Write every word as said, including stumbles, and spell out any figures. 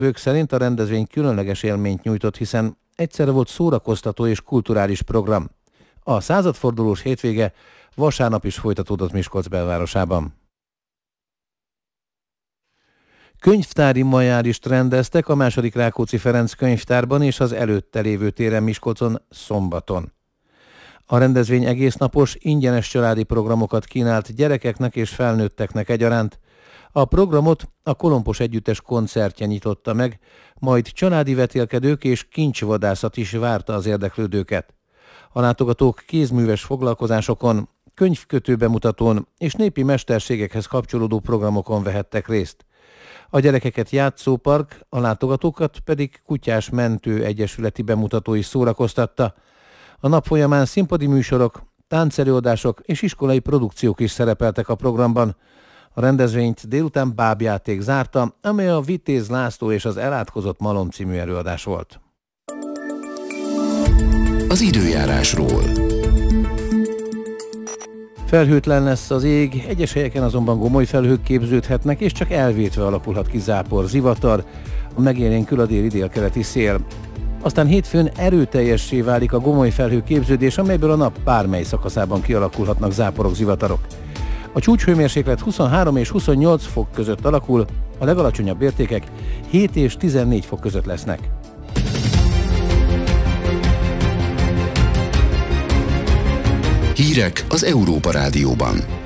Ők szerint a rendezvény különleges élményt nyújtott, hiszen egyszerre volt szórakoztató és kulturális program. A századfordulós hétvége vasárnap is folytatódott Miskolc belvárosában. Könyvtári majárist rendeztek a második Rákóczi Ferenc könyvtárban és az előtte lévő téren Miskolcon szombaton. A rendezvény egésznapos, ingyenes családi programokat kínált gyerekeknek és felnőtteknek egyaránt. A programot a Kolompos Együttes koncertje nyitotta meg, majd családi vetélkedők és kincsvadászat is várta az érdeklődőket. A látogatók kézműves foglalkozásokon, könyvkötő bemutatón és népi mesterségekhez kapcsolódó programokon vehettek részt. A gyerekeket játszópark, a látogatókat pedig Kutyás Mentő Egyesületi bemutató is szórakoztatta. A nap folyamán színpadi műsorok, táncelőadások és iskolai produkciók is szerepeltek a programban. A rendezvényt délután bábjáték zárta, amely a Vitéz László és az elátkozott malom című előadás volt. Az időjárásról. Felhőtlen lesz az ég, egyes helyeken azonban gomoly felhők képződhetnek, és csak elvétve alakulhat ki zápor, zivatar, megélénkül a déli délkeleti szél. Aztán hétfőn erőteljessé válik a gomoly felhő képződés, amelyből a nap bármely szakaszában kialakulhatnak záporok, zivatarok. A csúcshőmérséklet huszonhárom és huszonnyolc fok között alakul, a legalacsonyabb értékek hét és tizennégy fok között lesznek. Hírek az Európa Rádióban.